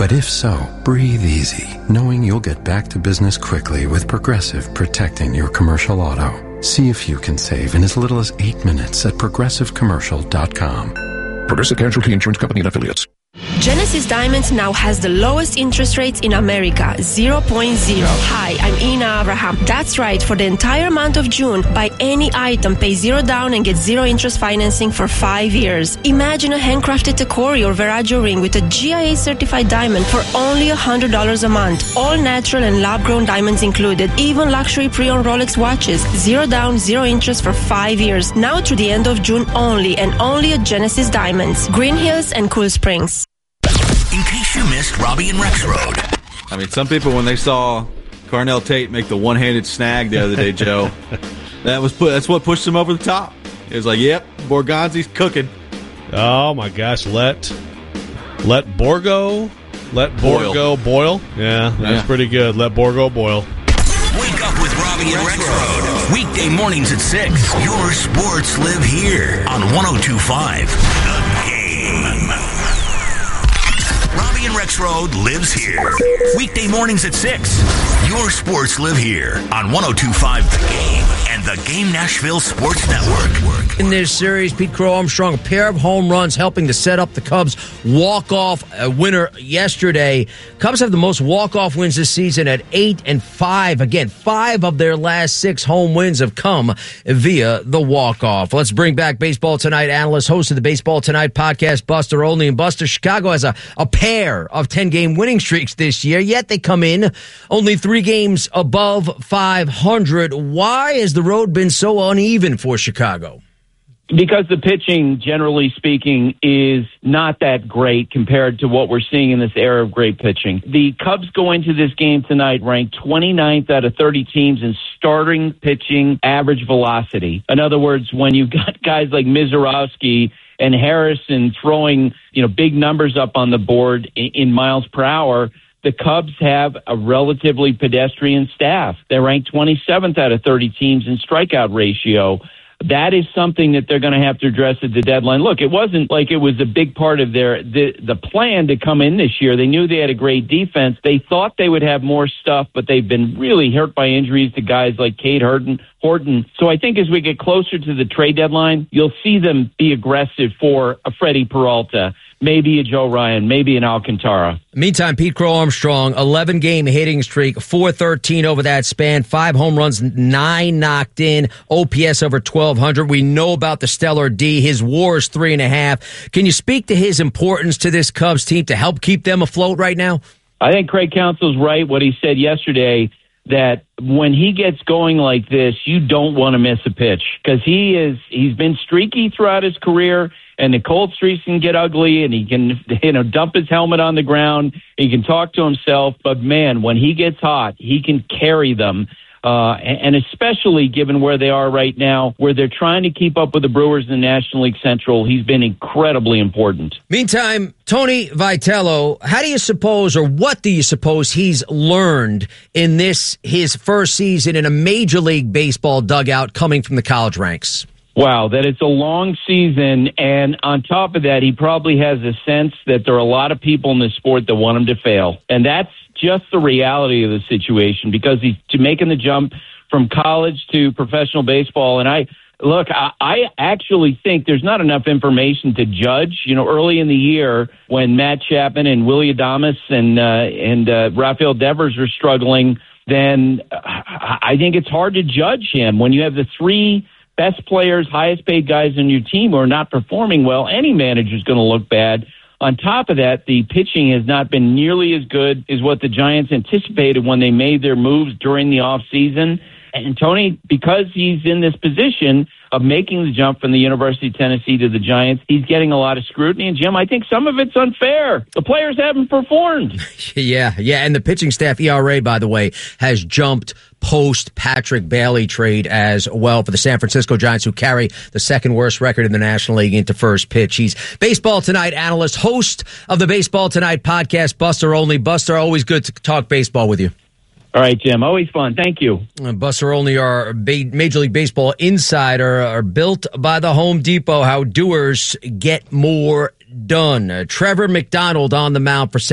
But if so, breathe easy, knowing you'll get back to business quickly with Progressive protecting your commercial auto. See if you can save in as little as 8 minutes at progressivecommercial.com. Progressive Casualty Insurance Company and Affiliates. Genesis Diamonds now has the lowest interest rates in America, 0.0. Hi, I'm Ina Abraham. That's right. For the entire month of June, buy any item, pay $0 down and get 0 interest financing for 5 years. Imagine a handcrafted Tacori or Veragio ring with a GIA certified diamond for only $100 a month. All natural and lab-grown diamonds included, even luxury pre-owned Rolex watches. $0 down, 0 interest for 5 years. Now through the end of June only, and only at Genesis Diamonds, Green Hills and Cool Springs. In case you missed Robbie and Rex Road. I mean, some people, when they saw Carnell Tate make the one-handed snag the other day, Joe, that's what pushed him over the top. It was like, yep, Borgonzi's cooking. Oh, my gosh. Let Borgo boil. Yeah, that's pretty good. Let Borgo boil. Wake up with Robbie and Rex Road. Weekday mornings at 6. Your sports live here on 102.5 The Game. Robbie and Rex Road lives here. Weekday mornings at 6. Your sports live here on 102.5 The Game and the Game Nashville Sports Network. In this series, Pete Crow Armstrong, a pair of home runs helping to set up the Cubs' walk-off winner yesterday. Cubs have the most walk-off wins this season at 8-5. Again, 5 of their last 6 home wins have come via the walk-off. Let's bring back Baseball Tonight analyst, host of the Baseball Tonight podcast, Buster Olney. And Buster, Chicago has a pair of 10-game winning streaks this year, yet they come in only 3 games above 500. Why has the road been so uneven for Chicago? Because the pitching, generally speaking, is not that great compared to what we're seeing in this era of great pitching. The Cubs go into this game tonight ranked 29th out of 30 teams in starting pitching average velocity. In other words, when you've got guys like Mizorowski and Harrison throwing, big numbers up on the board in miles per hour, the Cubs have a relatively pedestrian staff. They're ranked 27th out of 30 teams in strikeout ratio. That is something that they're going to have to address at the deadline. Look, it wasn't like it was a big part of the plan to come in this year. They knew they had a great defense. They thought they would have more stuff, but they've been really hurt by injuries to guys like Cade Horton. So I think as we get closer to the trade deadline, you'll see them be aggressive for a Freddie Peralta, maybe a Joe Ryan, maybe an Alcantara. Meantime, Pete Crow Armstrong, 11-game hitting streak, 413 over that span, 5 home runs, 9 knocked in, OPS over 1,200. We know about the stellar D. His WAR is 3.5. Can you speak to his importance to this Cubs team to help keep them afloat right now? I think Craig Counsell's right, what he said yesterday, that when he gets going like this, you don't want to miss a pitch because he's been streaky throughout his career, and the cold streaks can get ugly, and he can dump his helmet on the ground. He can talk to himself, but man, when he gets hot, he can carry them. And especially given where they are right now, where they're trying to keep up with the Brewers in the National League Central, he's been incredibly important. Meantime, Tony Vitello, how do you suppose, or what do you suppose he's learned in his first season in a Major League Baseball dugout coming from the college ranks? Wow, that it's a long season, and on top of that, he probably has a sense that there are a lot of people in the sport that want him to fail, and that's just the reality of the situation because he's making the jump from college to professional baseball. And I actually think there's not enough information to judge. Early in the year when Matt Chapman and Willie Adames and Rafael Devers are struggling, then I think it's hard to judge him. When you have the 3 best players, highest paid guys on your team who are not performing well, any manager is going to look bad. On top of that, the pitching has not been nearly as good as what the Giants anticipated when they made their moves during the offseason. And Tony, because he's in this position of making the jump from the University of Tennessee to the Giants, he's getting a lot of scrutiny. And, Jim, I think some of it's unfair. The players haven't performed. Yeah. And the pitching staff ERA, by the way, has jumped post-Patrick Bailey trade as well for the San Francisco Giants, who carry the second worst record in the National League into first pitch. He's Baseball Tonight analyst, host of the Baseball Tonight podcast, Buster Olney. Buster, always good to talk baseball with you. All right, Jim. Always fun. Thank you. Buster Olney, our Major League Baseball insider, are built by the Home Depot. How doers get more done. Trevor McDonald on the mound for